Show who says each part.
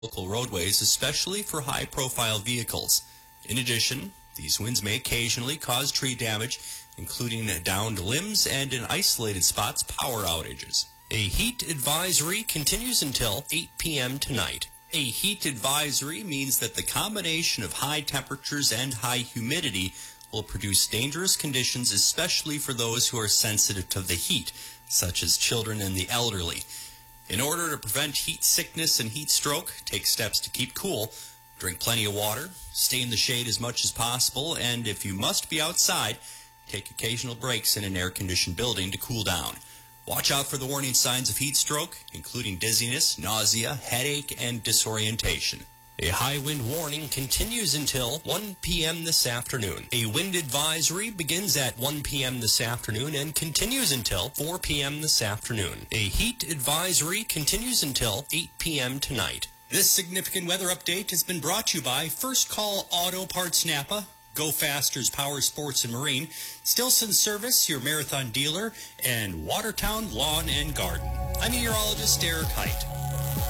Speaker 1: local roadways, especially for high-profile vehicles. In addition, these winds may occasionally cause tree damage, including downed limbs and, in isolated spots, power outages. A heat advisory continues until 8 p.m. tonight. A heat advisory means that the combination of high temperatures and high humidity will produce dangerous conditions, especially for those who are sensitive to the heat, such as children and the elderly. In order to prevent heat sickness and heat stroke, take steps to keep cool. Drink plenty of water, stay in the shade as much as possible, and if you must be outside, take occasional breaks in an air-conditioned building to cool down. Watch out for the warning signs of heat stroke, including dizziness, nausea, headache, and disorientation. A high wind warning continues until 1 p.m. this afternoon. A wind advisory begins at 1 p.m. this afternoon and continues until 4 p.m. this afternoon. A heat advisory continues until 8 p.m. tonight. This significant weather update has been brought to you by First Call Auto Parts Napa, Go Faster's Power Sports and Marine, Stilson Service, your marathon dealer, and Watertown Lawn and Garden. I'm meteorologist Eric Height.